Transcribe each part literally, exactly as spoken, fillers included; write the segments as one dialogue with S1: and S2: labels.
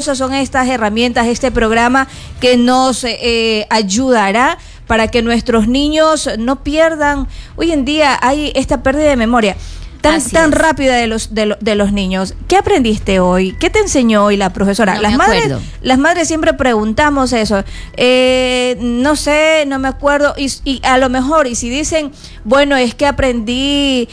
S1: cosas son estas herramientas, este programa que nos eh, ayudará para que nuestros niños no pierdan. Hoy en día hay esta pérdida de memoria tan, tan rápida de los de, lo, de los niños. ¿Qué aprendiste hoy? ¿Qué te enseñó hoy la profesora?
S2: No
S1: las
S2: me
S1: madres,
S2: acuerdo.
S1: las madres siempre preguntamos eso. Eh, no sé, no me acuerdo. Y, y a lo mejor, y si dicen, bueno, es que aprendí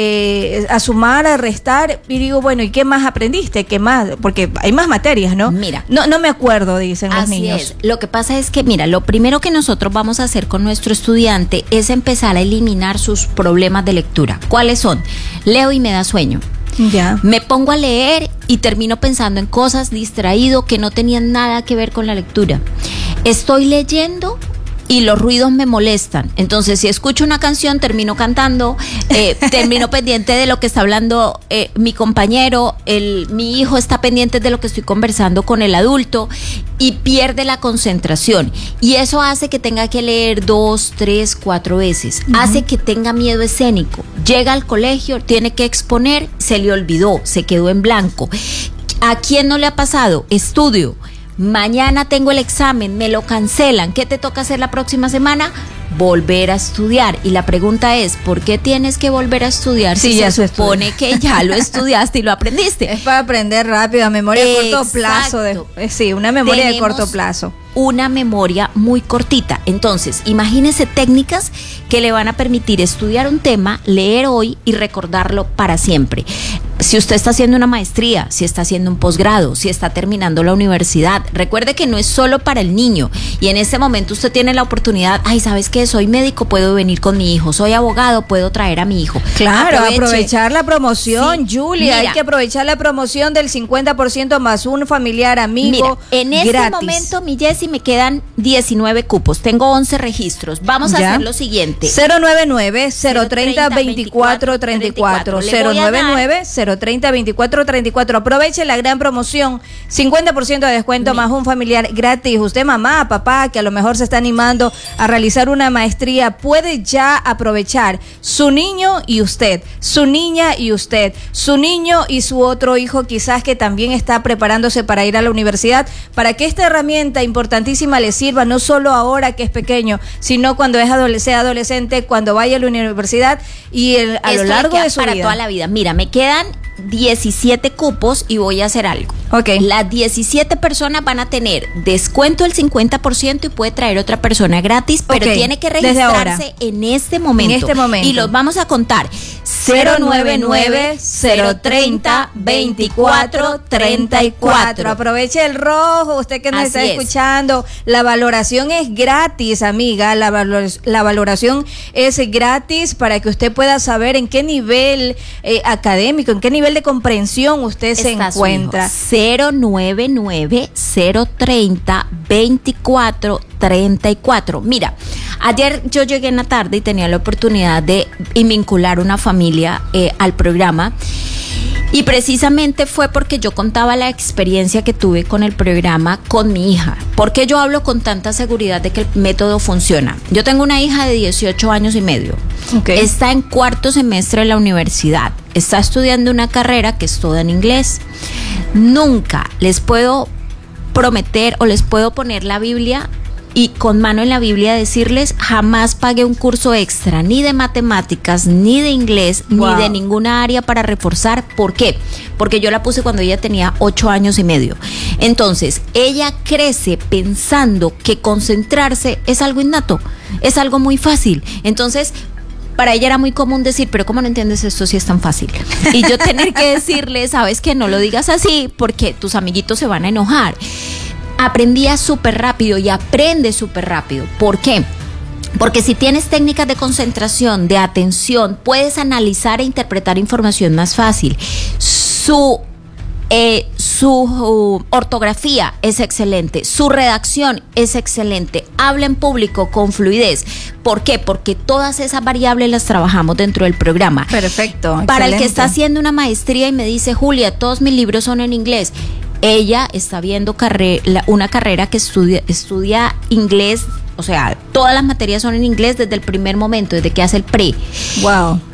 S1: eh, a sumar, a restar, y digo, bueno, ¿y qué más aprendiste? ¿Qué más? Porque hay más materias, ¿no?
S2: Mira.
S1: No, no me acuerdo, dicen los
S2: Así
S1: niños.
S2: es. Lo que pasa es que, mira, lo primero que nosotros vamos a hacer con nuestro estudiante es empezar a eliminar sus problemas de lectura. ¿Cuáles son? Leo y me da sueño.
S1: Ya.
S2: Me pongo a leer y termino pensando en cosas, distraído, que no tenían nada que ver con la lectura. Estoy leyendo y los ruidos me molestan. Entonces, si escucho una canción, termino cantando, eh, termino pendiente de lo que está hablando eh, mi compañero, el, mi hijo está pendiente de lo que estoy conversando con el adulto y pierde la concentración. Y eso hace que tenga que leer dos, tres, cuatro veces. Uh-huh. Hace que tenga miedo escénico. Llega al colegio, tiene que exponer, se le olvidó, se quedó en blanco. ¿A quién no le ha pasado? Estudio. Mañana tengo el examen, me lo cancelan. ¿Qué te toca hacer la próxima semana? Volver a estudiar. Y la pregunta es, ¿por qué tienes que volver a estudiar
S1: sí,
S2: si
S1: ya
S2: se supone que ya lo estudiaste y lo aprendiste?
S1: Es para aprender rápido, a memoria de corto plazo. De, eh, sí, una memoria Tenemos de corto plazo.
S2: Una memoria muy cortita. Entonces, imagínense técnicas que le van a permitir estudiar un tema, leer hoy y recordarlo para siempre. Si usted está haciendo una maestría, si está haciendo un posgrado, si está terminando la universidad, recuerde que no es solo para el niño. Y en este momento usted tiene la oportunidad, ay, ¿sabes qué? Soy médico, puedo venir con mi hijo. Soy abogado, puedo traer a mi hijo.
S1: Claro, Aproveche. aprovechar la promoción, sí, Julia. Mira, hay que aprovechar la promoción del cincuenta por ciento más un familiar, amigo.
S2: Mira, en este
S1: gratis.
S2: momento, mi Jessy, me quedan diecinueve cupos. Tengo once registros. Vamos a
S1: ¿Ya?
S2: hacer lo siguiente.
S1: cero nueve nueve, cero tres cero, veinticuatro treinta y cuatro. cero nueve nueve, cero treinta, veinticuatro treinta y cuatro. Aproveche la gran promoción, cincuenta por ciento de descuento más un familiar gratis. Usted, mamá, papá, que a lo mejor se está animando a realizar una maestría, puede ya aprovechar su niño y usted, su niña y usted, su niño y su otro hijo quizás que también está preparándose para ir a la universidad, para que esta herramienta importantísima le sirva no solo ahora que es pequeño, sino cuando es adolescente, sea adolescente, cuando vaya a la universidad y el, a
S2: Esto
S1: lo largo de su
S2: para
S1: vida.
S2: Toda la vida. Mira, me quedan diecisiete cupos y voy a hacer algo.
S1: Okay.
S2: Las diecisiete personas van a tener descuento del cincuenta por ciento y puede traer otra persona gratis, pero
S1: okay.
S2: tiene que registrarse en este momento.
S1: En este momento.
S2: Y los vamos a contar.
S1: cero nueve nueve, cero treinta, veinticuatro treinta y cuatro. Aproveche el rojo, usted que nos
S2: Así
S1: está
S2: es.
S1: escuchando. La valoración es gratis, amiga. La, valor, la valoración es gratis para que usted pueda saber en qué nivel eh, académico, en qué nivel de comprensión usted se
S2: Está
S1: encuentra.
S2: cero nueve nueve, cero treinta, veinticuatro treinta y cuatro. Mira, ayer yo llegué en la tarde y tenía la oportunidad de vincular una familia eh, al programa. Y precisamente fue porque yo contaba la experiencia que tuve con el programa con mi hija. ¿Por qué yo hablo con tanta seguridad de que el método funciona? Yo tengo una hija de dieciocho años y medio.
S1: Okay.
S2: Está en cuarto semestre de la universidad. Está estudiando una carrera que es toda en inglés. Nunca les puedo prometer o les puedo poner la Biblia y con mano en la Biblia decirles, jamás pagué un curso extra, ni de matemáticas, ni de inglés, wow. ni de ninguna área para reforzar. ¿Por qué? Porque yo la puse cuando ella tenía ocho años y medio. Entonces, ella crece pensando que concentrarse es algo innato, es algo muy fácil. Entonces, para ella era muy común decir, pero ¿cómo no entiendes esto si es tan fácil? Y yo tener que decirle, sabes que no lo digas así porque tus amiguitos se van a enojar. Aprendía súper rápido y aprende súper rápido. ¿Por qué? Porque si tienes técnicas de concentración, de atención, puedes analizar e interpretar información más fácil. Su, eh, su uh, ortografía es excelente, su redacción es excelente, habla en público con fluidez. ¿Por qué? Porque todas esas variables las trabajamos dentro del programa.
S1: Perfecto.
S2: Para
S1: excelente.
S2: el que está haciendo una maestría y me dice, Julia, todos mis libros son en inglés. Ella está viendo carre- la, una carrera que estudia, estudia inglés, o sea, todas las materias son en inglés desde el primer momento, desde que hace el pre.
S1: Wow.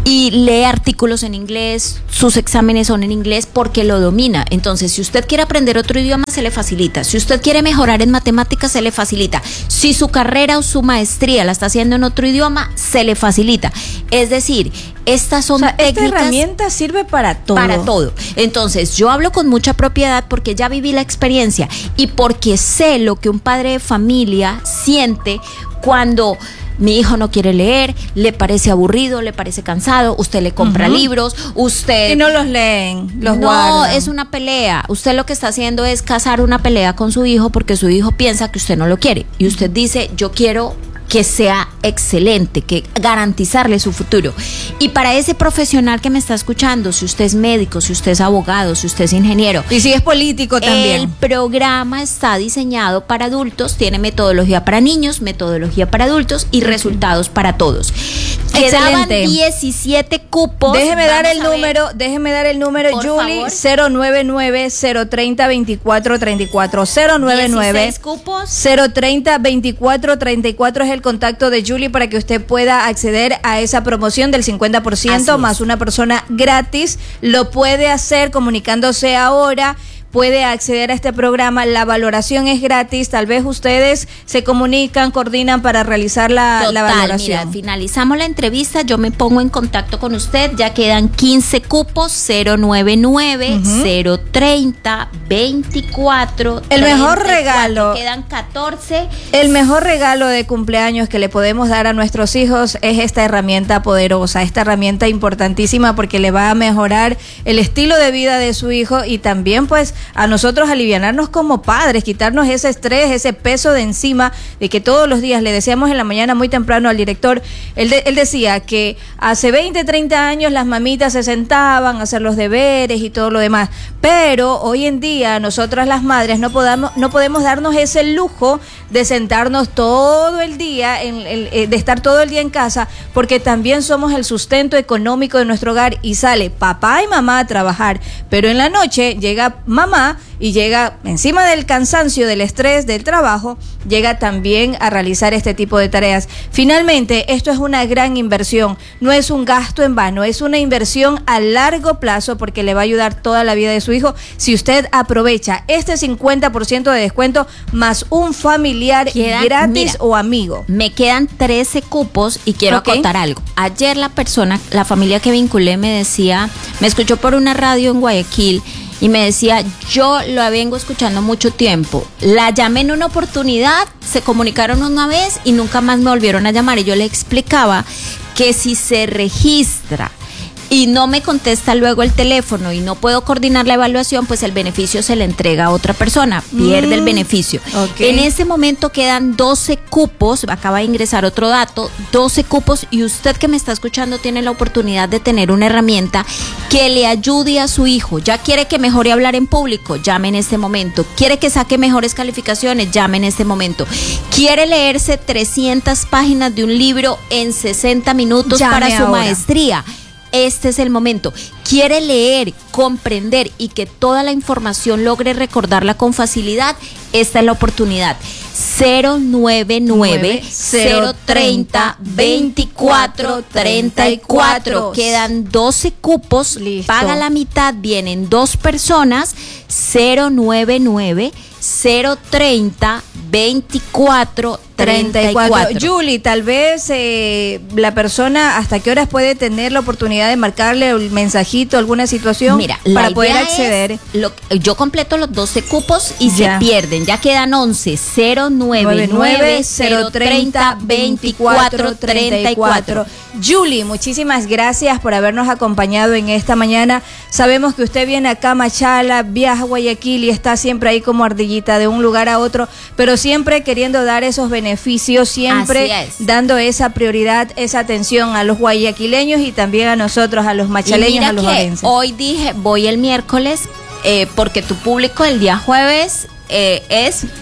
S2: y lee artículos en inglés, sus exámenes son en inglés porque lo domina. Entonces, si usted quiere aprender otro idioma, se le facilita. Si usted quiere mejorar en matemáticas, se le facilita. Si su carrera o su maestría la está haciendo en otro idioma, se le facilita. Es decir, estas son
S1: o sea,
S2: técnicas.
S1: Esta herramienta sirve para todo.
S2: Para todo. Entonces, yo hablo con mucha propiedad porque ya viví la experiencia y porque sé lo que un padre de familia siente cuando mi hijo no quiere leer, le parece aburrido, le parece cansado, usted le compra uh-huh. libros, usted...
S1: Y no los leen, los
S2: no,
S1: guardan.
S2: No, es una pelea. Usted lo que está haciendo es cazar una pelea con su hijo porque su hijo piensa que usted no lo quiere. Y usted dice, yo quiero que sea excelente, que garantizarle su futuro. Y para ese profesional que me está escuchando, si usted es médico, si usted es abogado, si usted es ingeniero,
S1: y si es político también,
S2: el programa está diseñado para adultos, tiene metodología para niños, metodología para adultos y resultados para todos. Quedaban diecisiete cupos.
S1: Déjeme dar el número, déjeme dar el número, Julie, cero nueve nueve, cero tres cero, dos cuatro tres cuatro, cero nueve nueve, cero tres cero, dos cuatro tres cuatro es el contacto de Julie para que usted pueda acceder a esa promoción del cincuenta por ciento más una persona gratis. Lo puede hacer comunicándose ahora. Puede acceder a este programa, la valoración es gratis, tal vez ustedes se comunican, coordinan para realizar la,
S2: Total,
S1: la valoración.
S2: Mira, finalizamos la entrevista, yo me pongo en contacto con usted, ya quedan quince cupos, cero nueve nueve, uh-huh. cero treinta, veinticuatro,
S1: el mejor regalo,
S2: quedan catorce.
S1: El mejor regalo de cumpleaños que le podemos dar a nuestros hijos es esta herramienta poderosa, esta herramienta importantísima porque le va a mejorar el estilo de vida de su hijo y también pues a nosotros alivianarnos como padres, quitarnos ese estrés, ese peso de encima, de que todos los días le decíamos en la mañana muy temprano al director, él, de, él decía que hace veinte, treinta años las mamitas se sentaban a hacer los deberes y todo lo demás, pero hoy en día nosotras las madres no podamos, no podemos darnos ese lujo de sentarnos todo el día, en, el, de estar todo el día en casa, porque también somos el sustento económico de nuestro hogar y sale papá y mamá a trabajar, pero en la noche llega mamá y llega encima del cansancio, del estrés, del trabajo, llega también a realizar este tipo de tareas. Finalmente, esto es una gran inversión, no es un gasto en vano, es una inversión a largo plazo porque le va a ayudar toda la vida de su hijo si usted aprovecha este cincuenta por ciento de descuento más un familiar Quedan, gratis mira, o amigo.
S2: Me quedan trece cupos y quiero okay. acotar algo. Ayer la persona, la familia que vinculé me decía, me escuchó por una radio en Guayaquil y me decía, yo lo vengo escuchando mucho tiempo, la llamé en una oportunidad, se comunicaron una vez y nunca más me volvieron a llamar y yo le explicaba que si se registra y no me contesta luego el teléfono y no puedo coordinar la evaluación, pues el beneficio se le entrega a otra persona, pierde mm, el beneficio. Okay. En ese momento quedan doce cupos, acaba de ingresar otro dato, doce cupos y usted que me está escuchando tiene la oportunidad de tener una herramienta que le ayude a su hijo. Ya quiere que mejore hablar en público, llame en este momento. Quiere que saque mejores calificaciones, llame en este momento. Quiere leerse trescientas páginas de un libro en sesenta minutos llame para su ahora. maestría. Este es el momento. Quiere leer, comprender y que toda la información logre recordarla con facilidad. Esta es la oportunidad. cero nueve nueve, cero treinta, veinticuatro treinta y cuatro. Quedan doce cupos. Listo. Paga la mitad, vienen dos personas. cero nueve nueve, cero treinta, veinticuatro treinta y cuatro.
S1: Julie, tal vez eh, la persona hasta qué horas puede tener la oportunidad de marcarle el mensajito, alguna situación.
S2: Mira,
S1: para poder acceder.
S2: Lo, yo completo los doce cupos y ya. se pierden. Ya quedan once. cero nueve nueve, cero treinta, veinticuatro treinta y cuatro.
S1: Julie, muchísimas gracias por habernos acompañado en esta mañana. Sabemos que usted viene acá a Machala, viaja a Guayaquil y está siempre ahí como ardillita de un lugar a otro, pero siempre queriendo dar esos beneficios, siempre dando esa prioridad, esa atención a los guayaquileños y también a nosotros, a los machaleños, a los orenses.
S2: Hoy dije, voy el miércoles, eh, porque tu público el día jueves eh, es...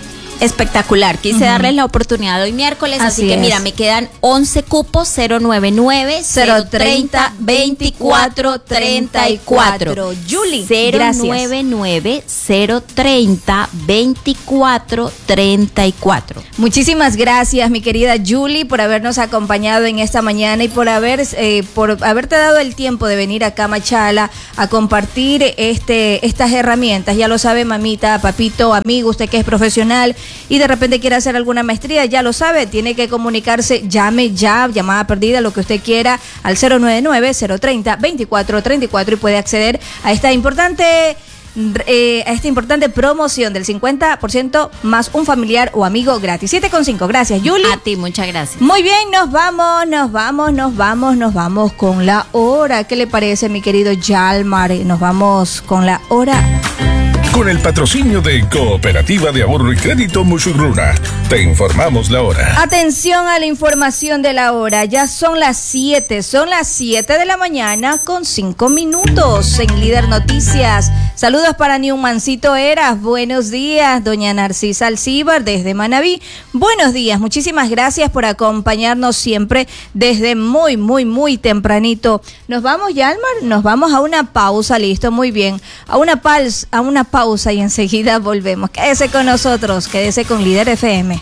S2: Espectacular, quise uh-huh. darles la oportunidad hoy miércoles, así, así que es. Mira, me quedan once cupos, cero nueve nueve, cero treinta, veinticuatro treinta y cuatro.
S1: Julie,
S2: cero nueve nueve, cero treinta, veinticuatro treinta y cuatro.
S1: Muchísimas gracias, mi querida Julie, por habernos acompañado en esta mañana y por haber eh, por haberte dado el tiempo de venir acá a Machala a compartir este estas herramientas. Ya lo sabe, mamita, papito, amigo, usted que es profesional y de repente quiere hacer alguna maestría, ya lo sabe, tiene que comunicarse, llame ya, llamada perdida, lo que usted quiera, al cero nueve nueve, cero treinta, veinticuatro treinta y cuatro y puede acceder a esta importante eh, a esta importante promoción del cincuenta por ciento más un familiar o amigo gratis. siete con cinco, gracias, Julie.
S2: A ti, muchas gracias.
S1: Muy bien, nos vamos, nos vamos, nos vamos, nos vamos con la hora. ¿Qué le parece, mi querido Yalmar? Nos vamos con la hora.
S3: Con el patrocinio de Cooperativa de Ahorro y Crédito Musurruna, te informamos la hora.
S1: Atención a la información de la hora. Ya son las siete, son las siete de la mañana con cinco minutos en Líder Noticias. Saludos para Newmancito Eras. Buenos días, doña Narcisa Alcíbar desde Manabí. Buenos días, muchísimas gracias por acompañarnos siempre desde muy, muy, muy tempranito. Nos vamos, Yalmar, nos vamos a una pausa, listo, muy bien. A una pausa, a una pausa. Pausa y enseguida volvemos. Quédese con nosotros, quédese con Líder F M.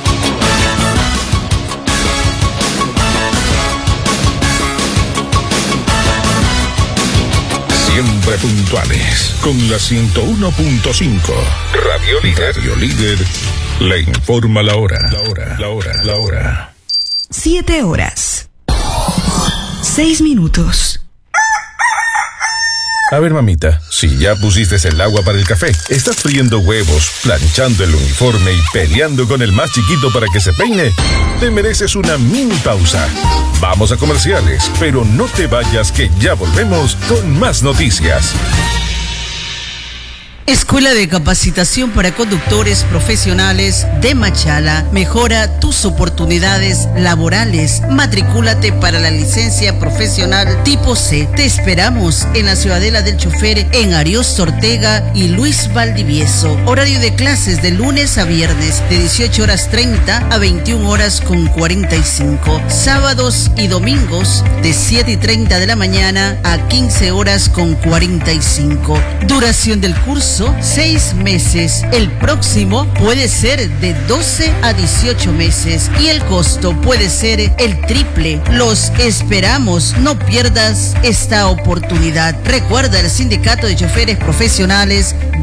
S3: Siempre puntuales, con la ciento uno punto cinco. Radio Líder. Radio Líder le informa la hora. La hora, la hora, la hora.
S4: Siete horas. Seis minutos.
S3: A ver, mamita, si ya pusiste el agua para el café, estás friendo huevos, planchando el uniforme y peleando con el más chiquito para que se peine, te mereces una mini pausa. Vamos a comerciales, pero no te vayas que ya volvemos con más noticias.
S4: Escuela de Capacitación para Conductores Profesionales de Machala. Mejora tus oportunidades laborales. Matricúlate para la licencia profesional tipo C. Te esperamos en la Ciudadela del Chofer en Ariosto Ortega y Luis Valdivieso. Horario de clases de lunes a viernes de dieciocho horas treinta a veintiuna horas con cuarenta y cinco. Sábados y domingos de siete y treinta de la mañana a quince horas con cuarenta y cinco. Duración del curso seis meses. El próximo puede ser de doce a dieciocho meses y el costo puede ser el triple. Los esperamos, no pierdas esta oportunidad. Recuerda, el Sindicato de Choferes Profesionales